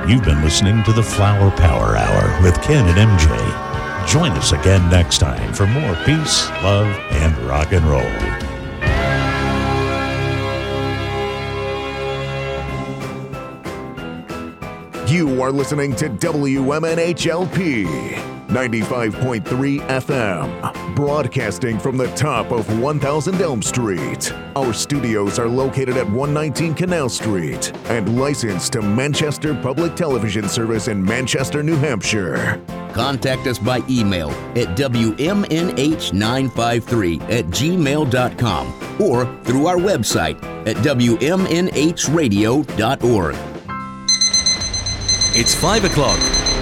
You've been listening to the Flower Power Hour with Ken and MJ. Join us again next time for more peace, love, and rock and roll. You are listening to WMNHLP 95.3 FM, broadcasting from the top of 1000 Elm Street. Our studios are located at 119 Canal Street and licensed to Manchester Public Television Service in Manchester, New Hampshire. Contact us by email at WMNH953@gmail.com or through our website at WMNHradio.org. It's 5 o'clock.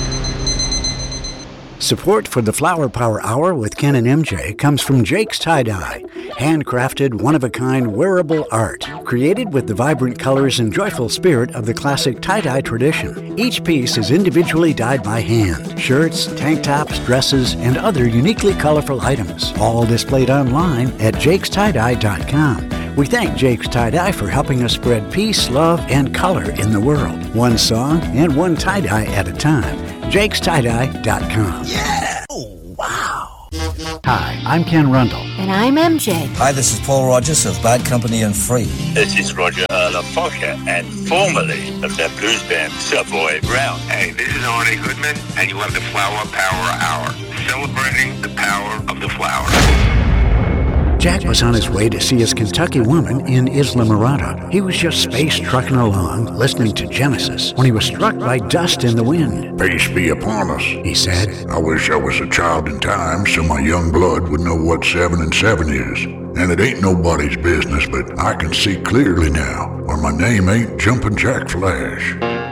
Support for the Flower Power Hour with Ken and MJ comes from Jake's Tie-Dye, handcrafted, one-of-a-kind wearable art, created with the vibrant colors and joyful spirit of the classic tie-dye tradition. Each piece is individually dyed by hand. Shirts, tank tops, dresses, and other uniquely colorful items, all displayed online at jakestie-dye.com. We thank Jake's Tie-Dye for helping us spread peace, love, and color in the world. One song and one tie-dye at a time. jakestie-dye.com. Yeah! Oh, wow! Hi, I'm Ken Rundle. And I'm MJ. Hi, this is Paul Rogers of Bad Company and Free. This is Roger LaFoca, and formerly of that blues band Savoy Brown. Hey, this is Arnie Goodman, and you have the Flower Power Hour, celebrating the power of the flower. Jack was on his way to see his Kentucky woman in Islamorada. He was just space trucking along, listening to Genesis, when he was struck by dust in the wind. "Peace be upon us," he said. "I wish I was a child in time so my young blood would know what 7 and 7 is. And it ain't nobody's business, but I can see clearly now, or my name ain't Jumpin' Jack Flash."